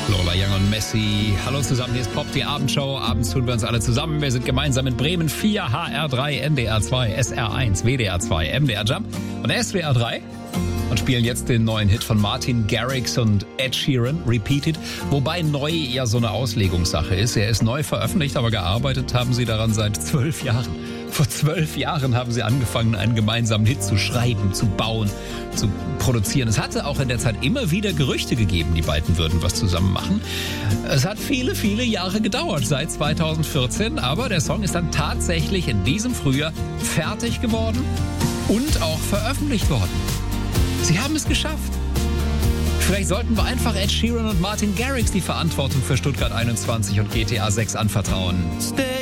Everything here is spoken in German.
Lola Young und Messi. Hallo zusammen, hier ist Pop, die Abendshow. Abends tun wir uns alle zusammen. Wir sind gemeinsam in Bremen 4, HR3, NDR 2, SR1, WDR 2, MDR Jump und SWR 3. Und spielen jetzt den neuen Hit von Martin Garrix und Ed Sheeran, Repeated. Wobei neu ja so eine Auslegungssache ist. Er ist neu veröffentlicht, aber gearbeitet haben sie daran seit 12 Jahren. Vor 12 Jahren haben sie angefangen, einen gemeinsamen Hit zu schreiben, zu bauen, zu produzieren. Es hatte auch in der Zeit immer wieder Gerüchte gegeben, die beiden würden was zusammen machen. Es hat viele, viele Jahre gedauert, seit 2014. Aber der Song ist dann tatsächlich in diesem Frühjahr fertig geworden und auch veröffentlicht worden. Sie haben es geschafft. Vielleicht sollten wir einfach Ed Sheeran und Martin Garrix die Verantwortung für Stuttgart 21 und GTA 6 anvertrauen.